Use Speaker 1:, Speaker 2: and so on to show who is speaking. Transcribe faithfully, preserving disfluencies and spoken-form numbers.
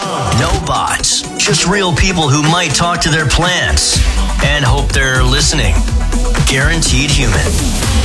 Speaker 1: No bots, just real people who might talk to their plants and hope they're listening. Guaranteed Human.